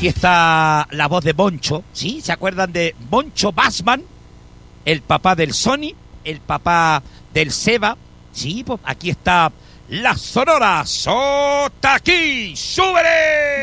Aquí está la voz de Moncho, ¿sí? ¿Se acuerdan de Moncho Bassman? El papá del Sony, el papá del Seba. Sí, pues aquí está la Sonora Sota aquí. ¡Súbele!